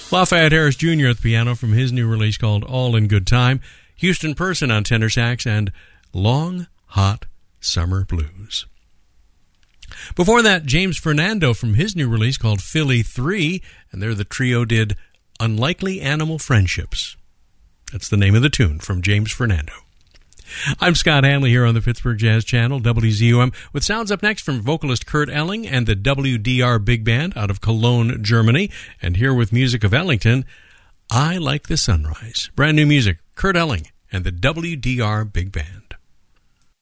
Lafayette Harris Jr. at the piano from his new release called All in Good Time. Houston Person on tenor sax and Long Hot Summer Blues. Before that, James Fernando from his new release called Philly 3, and there the trio did Unlikely Animal Friendships. That's the name of the tune from James Fernando. I'm Scott Hanley here on the Pittsburgh Jazz Channel, WZUM, with sounds up next from vocalist Kurt Elling and the WDR Big Band out of Cologne, Germany. And here with music of Ellington, I Like the Sunrise. Brand new music, Kurt Elling and the WDR Big Band.